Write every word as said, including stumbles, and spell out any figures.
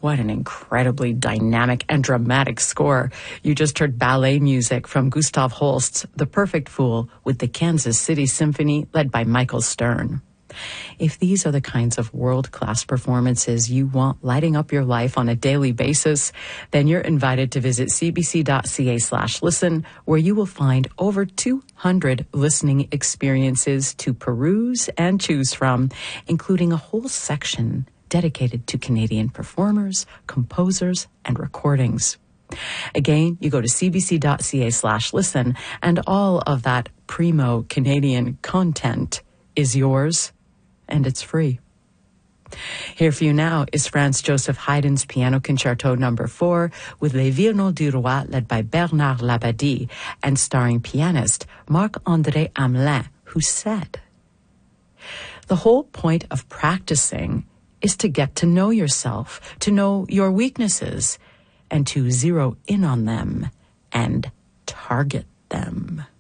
What an incredibly dynamic and dramatic score. You just heard ballet music from Gustav Holst's The Perfect Fool with the Kansas City Symphony led by Michael Stern. If these are the kinds of world-class performances you want lighting up your life on a daily basis, then you're invited to visit cbc.ca slash listen, where you will find over two hundred listening experiences to peruse and choose from, including a whole section dedicated to Canadian performers, composers, and recordings. Again, you go to cbc.ca slash listen, and all of that primo Canadian content is yours, and it's free. Here for you now is Franz Joseph Haydn's Piano Concerto Number four with Les Violons du Roi, led by Bernard Labadie, and starring pianist Marc-André Hamelin, who said, "The whole point of practicing is to get to know yourself, to know your weaknesses, and to zero in on them and target them."